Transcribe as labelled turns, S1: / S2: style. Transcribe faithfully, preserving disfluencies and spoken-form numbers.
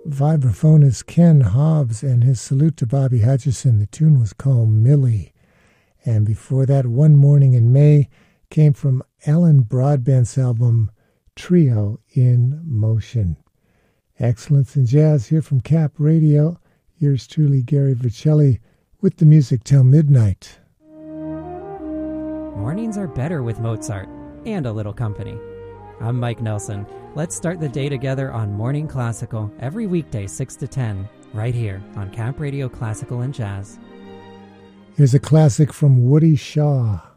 S1: vibraphonist Ken Hobbs and his salute to Bobby Hutcherson. The tune was called Millie. And before that, One Morning in May came from Alan Broadbent's album Trio in Motion. Excellence in Jazz here from Cap Radio. Yours truly, Gary Vercelli, with the music till midnight.
S2: Mornings are better with Mozart and a little company. I'm Mike Nelson. Let's start the day together on Morning Classical every weekday six to ten, right here on Cap Radio Classical and Jazz.
S1: Here's a classic from Woody Shaw.